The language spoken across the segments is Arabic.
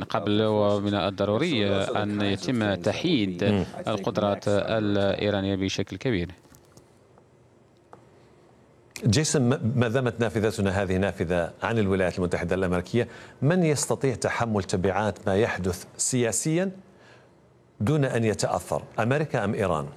قبل، ومن الضروري أن يتم تحييد القدرات الإيرانية بشكل كبير. جيسون، ما دامت نافذتنا هذه نافذة عن الولايات المتحدة الأمريكية، من يستطيع تحمل تبعات ما يحدث سياسيا دون أن يتأثر، أمريكا أم إيران؟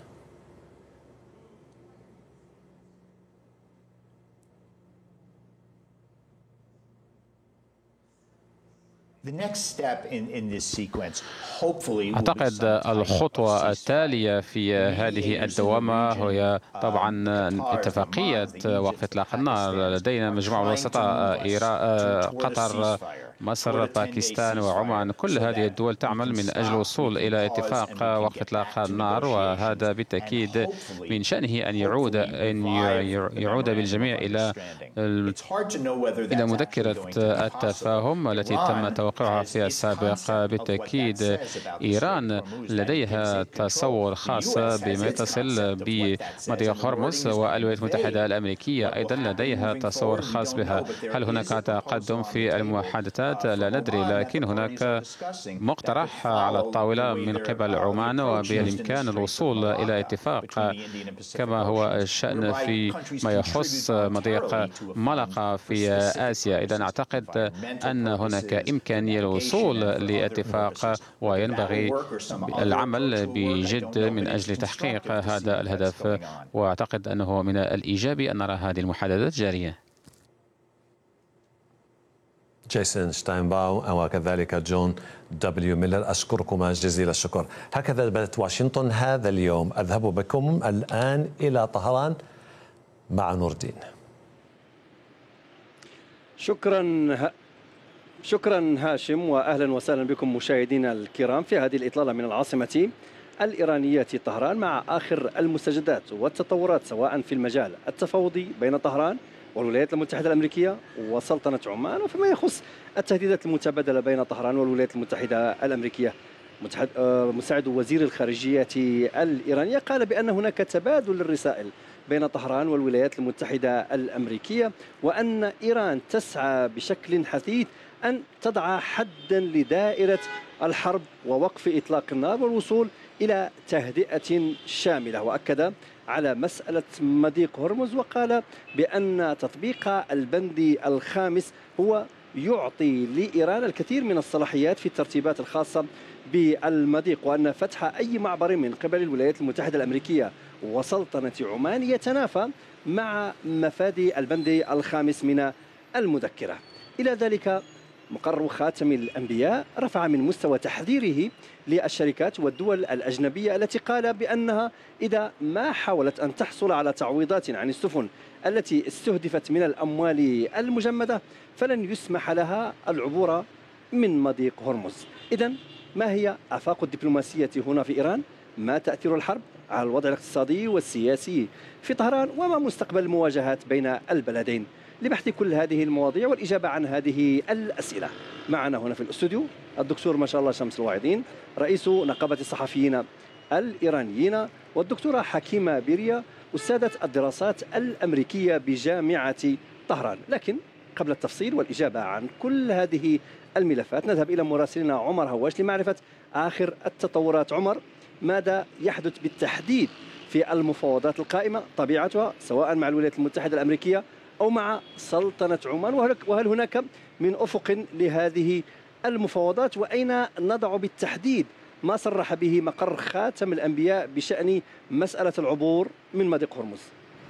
أعتقد الخطوة التالية في هذه الدوامة هي طبعا اتفاقية وقف إطلاق النار. لدينا مجموعة وسطاء، قطر، مصر، باكستان وعمان. كل هذه الدول تعمل من أجل الوصول إلى اتفاق وقف إطلاق النار، وهذا بالتأكيد من شأنه أن يعود بالجميع إلى مذكرة التفاهم التي تم توقيعها في السابق. بالتأكيد إيران لديها تصور خاص بما يتصل بمضيق هرمز، والولايات المتحدة الأمريكية أيضا لديها تصور خاص بها. هل هناك تقدم في المحادثات؟ لا ندري، لكن هناك مقترح على الطاولة من قبل عمان، وبالإمكان الوصول إلى اتفاق كما هو الشأن في ما يخص مضيق ملقا في آسيا. إذا أعتقد أن هناك إمكانية للوصول لاتفاق، وينبغي العمل بجد من أجل تحقيق هذا الهدف، وأعتقد أنه من الإيجابي أن نرى هذه المحادثات جارية. جيسون شتاينباوم وكذلك جون دبليو ميلر، أشكركما جزيل الشكر. هكذا بدأت واشنطن هذا اليوم. أذهب بكم الآن إلى طهران مع نور الدين. شكرا هاشم، وأهلا وسهلا بكم مشاهدينا الكرام في هذه الإطلالة من العاصمة الإيرانية طهران مع آخر المستجدات والتطورات سواء في المجال التفاوضي بين طهران والولايات المتحدة الأمريكية وسلطنة عمان، وفيما يخص التهديدات المتبادلة بين طهران والولايات المتحدة الأمريكية. مساعد وزير الخارجية الإيرانية قال بأن هناك تبادل للرسائل بين طهران والولايات المتحدة الأمريكية، وأن إيران تسعى بشكل حثيث أن تضع حدا لدائرة الحرب ووقف إطلاق النار والوصول إلى تهدئة شاملة. وأكد على مسألة مضيق هرمز، وقال بأن تطبيق البند الخامس هو يعطي لإيران الكثير من الصلاحيات في الترتيبات الخاصة بالمضيق، وأن فتح أي معبر من قبل الولايات المتحدة الأمريكية وسلطنة عمان يتنافى مع مفاد البند الخامس من المذكرة. إلى ذلك مقر خاتم الأنبياء رفع من مستوى تحذيره للشركات والدول الأجنبية التي قال بأنها إذا ما حاولت أن تحصل على تعويضات عن السفن التي استهدفت من الأموال المجمدة فلن يسمح لها العبور من مضيق هرمز. إذن ما هي آفاق الدبلوماسية هنا في إيران؟ ما تأثير الحرب على الوضع الاقتصادي والسياسي في طهران؟ وما مستقبل المواجهات بين البلدين؟ لبحث كل هذه المواضيع والإجابة عن هذه الأسئلة معنا هنا في الاستوديو الدكتور ما شاء الله شمس الواعدين، رئيس نقابة الصحفيين الإيرانيين، والدكتورة حكيمة بيريا، أستاذة الدراسات الأمريكية بجامعة طهران. لكن قبل التفصيل والإجابة عن كل هذه الملفات نذهب إلى مراسلنا عمر هواش لمعرفة آخر التطورات. عمر، ماذا يحدث بالتحديد في المفاوضات القائمة طبيعتها سواء مع الولايات المتحدة الأمريكية أو مع سلطنة عمان، وهل هناك من أفق لهذه المفاوضات، وأين نضع بالتحديد ما صرح به مقر خاتم الأنبياء بشأن مسألة العبور من مضيق هرمز؟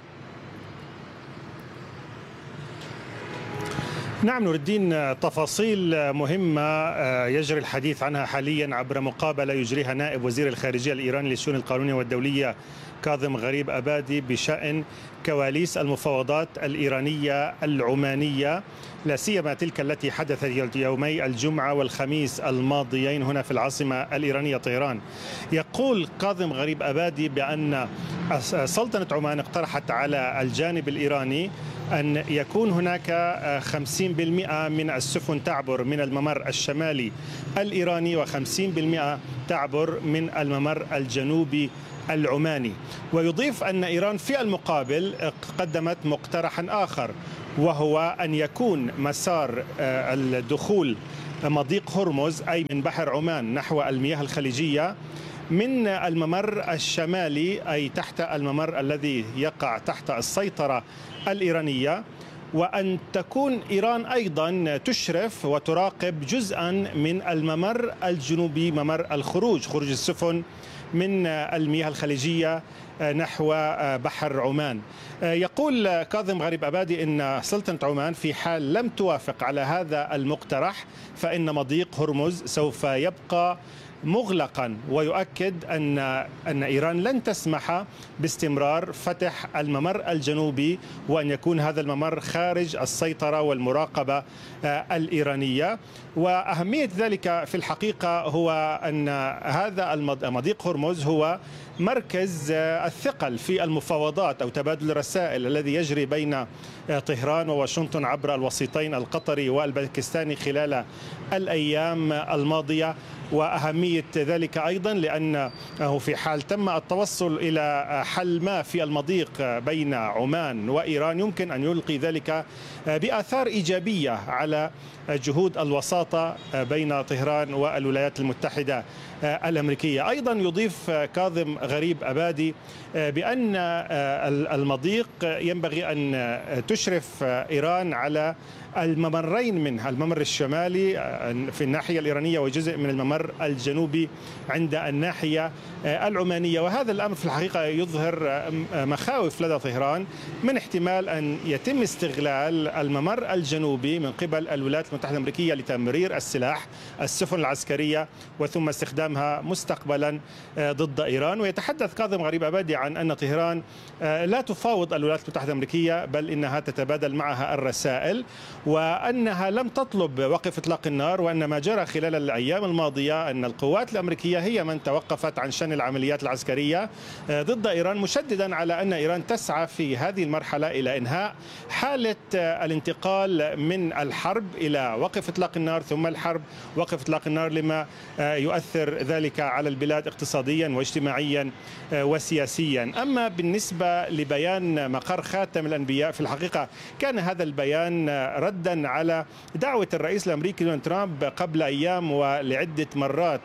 نعم نور الدين، تفاصيل مهمة يجري الحديث عنها حاليا عبر مقابلة يجريها نائب وزير الخارجية الإيراني للشؤون القانونية والدولية كاظم غريب أبادي بشأن كواليس المفاوضات الإيرانية العمانية، لا سيما تلك التي حدثت يومي الجمعة والخميس الماضيين هنا في العاصمة الإيرانية طهران. يقول كاظم غريب أبادي بأن سلطنة عمان اقترحت على الجانب الإيراني أن يكون هناك 50% من السفن تعبر من الممر الشمالي الإيراني و50% تعبر من الممر الجنوبي العماني. ويضيف أن إيران في المقابل قدمت مقترحا آخر، وهو أن يكون مسار الدخول مضيق هرمز أي من بحر عمان نحو المياه الخليجية من الممر الشمالي أي تحت الممر الذي يقع تحت السيطرة الإيرانية، وأن تكون إيران أيضا تشرف وتراقب جزءا من الممر الجنوبي، ممر خروج السفن من المياه الخليجية نحو بحر عمان. يقول كاظم غريب أبادي إن سلطنة عمان في حال لم توافق على هذا المقترح فإن مضيق هرمز سوف يبقى مغلقا، ويؤكد أن إيران لن تسمح باستمرار فتح الممر الجنوبي وأن يكون هذا الممر خارج السيطرة والمراقبة الإيرانية. وأهمية ذلك في الحقيقة هو أن هذا مضيق هرمز هو مركز الثقل في المفاوضات أو تبادل الرسائل الذي يجري بين طهران وواشنطن عبر الوسيطين القطري والباكستاني خلال الأيام الماضية. وأهمية ذلك أيضا لأنه في حال تم التوصل إلى حل ما في المضيق بين عمان وإيران يمكن أن يلقي ذلك بآثار إيجابية على جهود الوساطة بين طهران والولايات المتحدة الأمريكية. أيضا يضيف كاظم غريب أبادي بأن المضيق ينبغي أن تشرف إيران على الممرين منها، الممر الشمالي في الناحية الإيرانية وجزء من الممر الجنوبي عند الناحية العمانية. وهذا الأمر في الحقيقة يظهر مخاوف لدى طهران من احتمال أن يتم استغلال الممر الجنوبي من قبل الولايات المتحدة الأمريكية لتمرير السلاح، السفن العسكرية، وثم استخدامها مستقبلا ضد إيران. ويتحدث كاظم غريب أبادي عن أن طهران لا تفاوض الولايات المتحدة الأمريكية بل إنها تتبادل معها الرسائل، وأنها لم تطلب وقف إطلاق النار، وأن ما جرى خلال الأيام الماضية أن القوات الأمريكية هي من توقفت عن شن العمليات العسكرية ضد إيران، مشددا على أن إيران تسعى في هذه المرحلة إلى إنهاء حالة الانتقال من الحرب إلى وقف إطلاق النار ثم الحرب، وقف إطلاق النار لما يؤثر ذلك على البلاد اقتصاديا واجتماعيا وسياسيا. أما بالنسبة لبيان مقر خاتم الأنبياء في الحقيقة كان هذا البيان ردا على دعوة الرئيس الأمريكي دونالد ترامب قبل أيام ولعدة مرات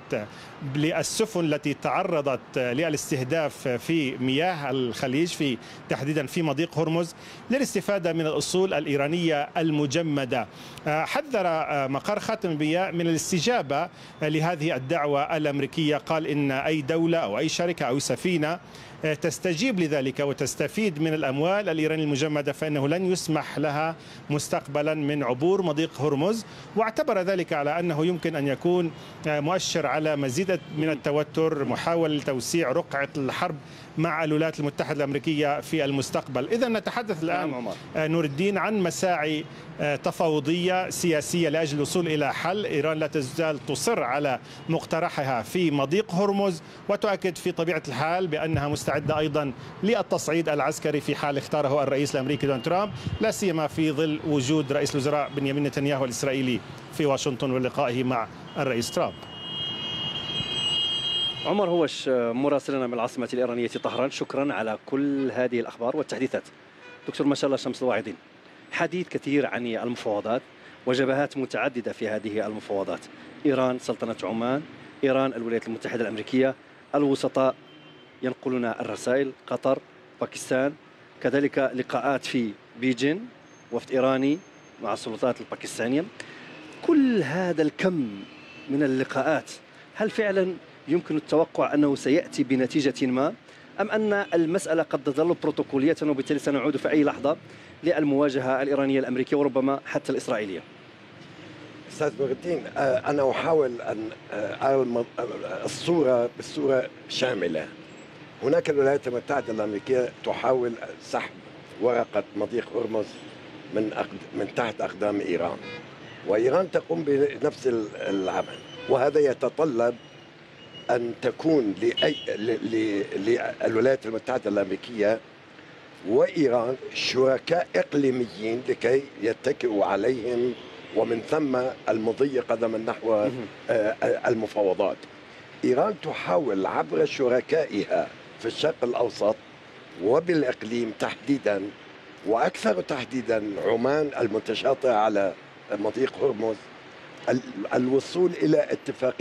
للسفن التي تعرضت للاستهداف في مياه الخليج تحديدا في مضيق هرمز للاستفادة من الأصول الإيرانية المجمدة. حذر مقر خاتم الأنبياء من الاستجابة لهذه الدعوة الأمريكية، قال إن أي دولة أو أي شركة أو سفينة تستجيب لذلك وتستفيد من الأموال الإيرانية المجمدة فإنه لن يسمح لها مستقبلا من عبور مضيق هرمز، واعتبر ذلك على أنه يمكن أن يكون مؤشر على مزيد من التوتر، محاولة لتوسيع رقعة الحرب مع الولايات المتحدة الأمريكية في المستقبل. إذا نتحدث الآن نور الدين عن مساعي تفاوضية سياسية لأجل الوصول إلى حل. إيران لا تزال تصر على مقترحها في مضيق هرمز وتؤكد في طبيعة الحال بأنها مستعدة أيضا للتصعيد العسكري في حال اختاره الرئيس الأمريكي دونالد ترامب، لا سيما في ظل وجود رئيس الوزراء بنيامين نتنياهو الإسرائيلي في واشنطن ولقائه مع الرئيس ترامب. عمر هوش مراسلنا من العاصمة الإيرانية طهران، شكرا على كل هذه الأخبار والتحديثات. دكتور ما شاء الله شمس الواعظين، حديث كثير عن المفاوضات وجبهات متعددة في هذه المفاوضات، إيران، سلطنة عمان، إيران، الولايات المتحدة الأمريكية، الوسطاء ينقلون الرسائل، قطر، باكستان، كذلك لقاءات في بيجين، وفد إيراني مع السلطات الباكستانية. كل هذا الكم من اللقاءات هل فعلا يمكن التوقع أنه سيأتي بنتيجة ما، أم أن المسألة قد تظل بروتوكولية وبالتالي سنعود في أي لحظة للمواجهة الإيرانية الأمريكية وربما حتى الإسرائيلية؟ أستاذ نور الدين، أنا أحاول أن أرى الصورة بصورة شاملة. هناك الولايات المتحدة الأمريكية تحاول سحب ورقة مضيق هرمز من تحت أقدام إيران، وإيران تقوم بنفس العمل، وهذا يتطلب أن تكون للولايات المتحدة الأمريكية وإيران شركاء إقليميين لكي يتكئوا عليهم، ومن ثم المضي قدما نحو المفاوضات. إيران تحاول عبر شركائها في الشرق الأوسط وبالإقليم تحديدا وأكثر تحديدا عمان المتشاطئة على مضيق هرمز الوصول إلى اتفاقية